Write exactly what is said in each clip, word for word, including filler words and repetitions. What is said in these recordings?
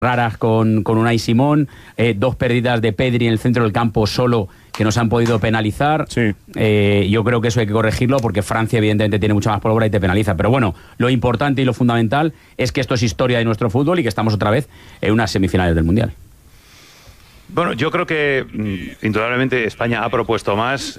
raras con, con Unai Simón, eh, dos pérdidas de Pedri en el centro del campo solo que nos han podido penalizar. Sí. Eh, yo creo que eso hay que corregirlo porque Francia evidentemente tiene mucha más pólvora y te penaliza. Pero bueno, lo importante y lo fundamental es que esto es historia de nuestro fútbol y que estamos otra vez en unas semifinales del Mundial. Bueno, yo creo que mm, indudablemente España ha propuesto más,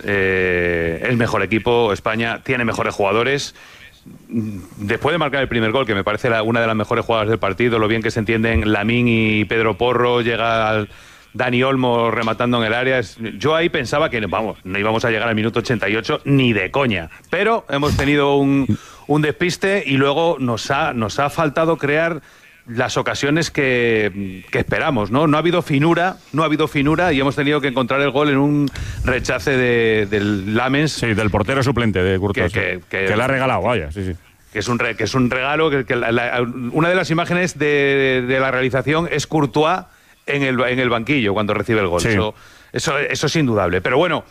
eh, es mejor equipo, España tiene mejores jugadores. Después de marcar el primer gol, que me parece la, una de las mejores jugadas del partido, lo bien que se entienden Lamín y Pedro Porro, llega al Dani Olmo rematando en el área. Yo ahí pensaba que vamos, no íbamos a llegar al minuto ochenta y ocho ni de coña, pero hemos tenido un, un despiste y luego nos ha, nos ha faltado crear las ocasiones que, que esperamos, ¿no? No ha habido finura, no ha habido finura y hemos tenido que encontrar el gol en un rechace de, del Lamens. Sí, del portero suplente de Courtois. Que, que, que, que le ha regalado, vaya, sí, sí. Que es un, re, que es un regalo, que, que la, la, una de las imágenes de, de la realización es Courtois en el, en el banquillo cuando recibe el gol. Sí. Eso, eso, eso es indudable. Pero bueno,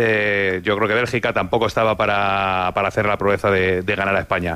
eh, yo creo que Bélgica tampoco estaba para, para hacer la proeza de, de ganar a España.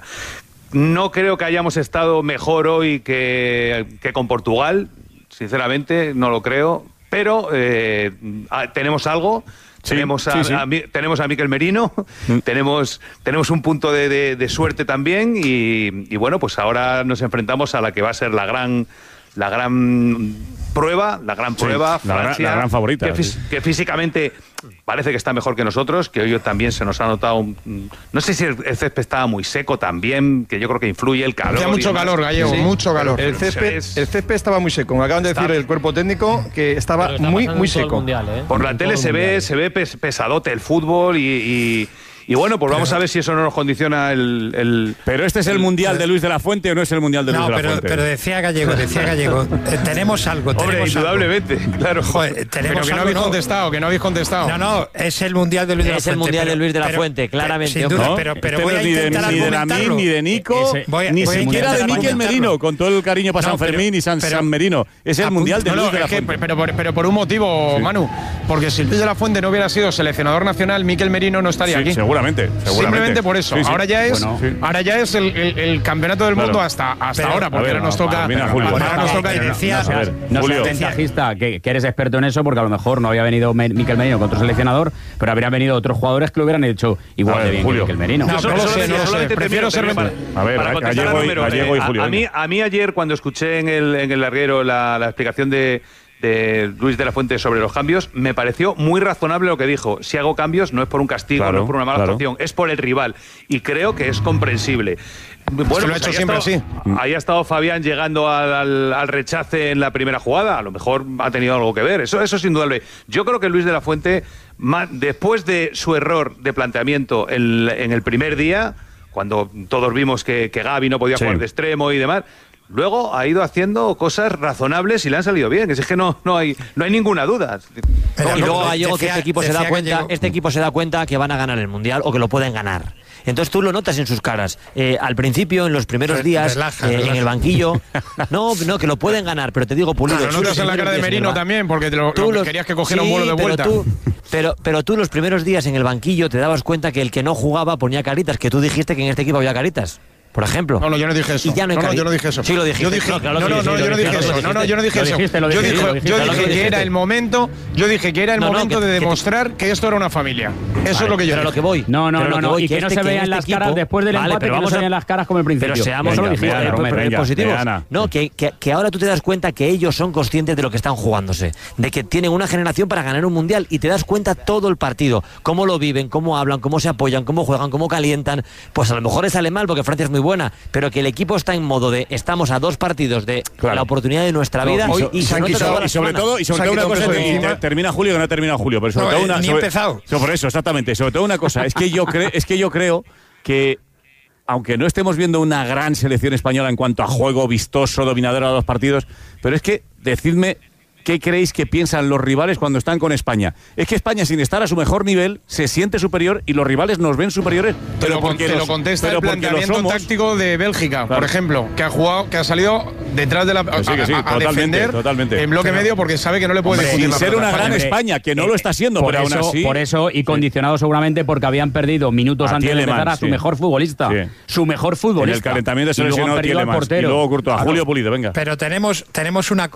No creo que hayamos estado mejor hoy que, que con Portugal, sinceramente, no lo creo, pero eh, tenemos algo, sí, tenemos, a, sí, sí. A, a, tenemos a Mikel Merino, mm. tenemos, tenemos un punto de, de, de suerte también y, y bueno, pues ahora nos enfrentamos a la que va a ser la gran, la gran prueba, la gran prueba, sí, Francia, la, la gran favorita, que, sí. que físicamente parece que está mejor que nosotros, que hoy también se nos ha notado un, no sé si el, el césped estaba muy seco también, que yo creo que influye el calor. Hacía mucho calor, Gallego, ¿sí? mucho calor. El césped, el césped estaba muy seco, me acaban de decir el cuerpo técnico que estaba muy muy seco. Mundial, ¿eh? Por la tele se ve, se ve pesadote el fútbol y, y Y bueno, pues vamos a ver si eso no nos condiciona el... el pero este es el, el Mundial de Luis de la Fuente o no es el Mundial de no, Luis de la pero, Fuente. pero decía Gallego, decía Gallego, eh, tenemos algo. Hombre, tenemos indudablemente, algo. claro. Joder, tenemos pero que no algo, habéis no. contestado, que no habéis contestado. No, no, es el Mundial de Luis de la es Fuente. Es el Mundial pero, de Luis de la pero, Fuente, claramente. Sin duda, ¿no? pero, pero este voy no a ni de, intentar ni de argumentarlo. Lamín, ni de Nico, Ese, voy a, ni voy siquiera de Mikel Merino, con todo el cariño para no, San Fermín pero, y San, pero, San Merino. Es el Mundial de no, Luis no, de la es que, Fuente. pero, por, pero por un motivo, sí. Manu, porque si Luis de la Fuente no hubiera sido seleccionador nacional, Mikel Merino no estaría sí, aquí. Seguramente, seguramente. Simplemente por eso. Sí, sí. Ahora ya es, bueno, sí. ahora ya es el, el, el campeonato del mundo claro. hasta, hasta pero, ahora, porque ver, ahora nos no, toca. mira, Julio, ahora nos toca. No seas no Julio. ventajista, que, que eres experto en eso, porque a lo mejor no había venido Mikel Merino con otro seleccionador, pero habrían venido otros jugadores que lo hubieran hecho igual de bien Julio. que Mikel Merino. No, no, no lo sé, no lo sé. Prefiero ser para, a ver, para contestar Gallego, a número, Gallego eh, y Julio. A, a, mí, a mí ayer, cuando escuché en el, en el larguero la, la explicación de, de Luis de la Fuente sobre los cambios, me pareció muy razonable lo que dijo. Si hago cambios no es por un castigo, claro, no es por una mala claro. actuación, es por el rival. Y creo que es comprensible. Bueno, pues lo ha pues hecho siempre estado, así. Ahí ha estado Fabián llegando al, al, al rechace en la primera jugada. A lo mejor ha tenido algo que ver. Eso, eso es indudable. Yo creo que Luis de la Fuente, después de su error de planteamiento en, en el primer día, cuando todos vimos que, que Gavi no podía sí. jugar de extremo y demás, luego ha ido haciendo cosas razonables y le han salido bien. Es que no, no, hay, no hay ninguna duda. Pero y luego Gallego que este equipo se da cuenta, Gallego. este equipo se da cuenta que van a ganar el Mundial o que lo pueden ganar. Entonces tú lo notas en sus caras. Eh, al principio, en los primeros días, relaja, eh, relaja. en el banquillo. No, no, que lo pueden ganar, pero te digo, Pulido. Claro, lo notas en la cara de Merino también, porque te lo, lo los, querías que cogiera sí, un vuelo de vuelta. Pero tú, pero, pero tú los primeros días en el banquillo te dabas cuenta que el que no jugaba ponía caritas, que tú dijiste que en este equipo había caritas. Por ejemplo. No, no, yo no dije eso. Y ya no, hay no, no, yo no dije eso. Sí lo dijiste. Yo dije, no, claro, no, no, no, yo no dije eso. No, no, yo no dije eso. Yo dije, yo dije que era el momento, yo dije que era el no, momento no, que, de demostrar que, que esto era una familia. Eso vale, es lo que yo pero dije. Lo que voy. No, no, no, no, voy, y que, que no este, se vean este las equipo, caras después del vale, empate, pero que no se vean las caras como el principio. Pero seamos positivos. No, que, que, que ahora tú te das cuenta que ellos son conscientes de lo que están jugándose, de que tienen una generación para ganar un mundial y te das cuenta todo el partido, cómo lo viven, cómo hablan, cómo se apoyan, cómo juegan, cómo calientan. Pues a lo mejor les sale mal porque Francia es muy buena, pero que el equipo está en modo de estamos a dos partidos de claro. la oportunidad de nuestra vida no, y, y, se y, sobre, y sobre todo y sobre todo una cosa que te, termina Julio que no ha terminado Julio, pero sobre no, todo una ni sobre, empezado. Sobre eso, exactamente, sobre todo una cosa, es que yo creo es que yo creo que aunque no estemos viendo una gran selección española en cuanto a juego vistoso, dominador a los partidos, pero es que decidme ¿qué creéis que piensan los rivales cuando están con España? Es que España, sin estar a su mejor nivel, se siente superior y los rivales nos ven superiores. Pero Te lo, porque te los, lo contesta pero el planteamiento somos, táctico de Bélgica, claro. por ejemplo, que ha jugado, que ha salido detrás de la que sí, que sí, a, a totalmente, defender totalmente. en bloque pero, medio porque sabe que no le puede hombre, discutir sin ser una gran España, que no eh, lo está siendo, por pero eso, aún así. Por eso, y condicionado seguramente porque habían perdido minutos a antes Tielemans, de empezar a su sí. mejor futbolista. Sí. Su mejor futbolista. En el calentamiento se y luego lesionó han perdido al Tielemans. portero. Y luego Courtois, Julio Pulido, venga. Pero tenemos, tenemos una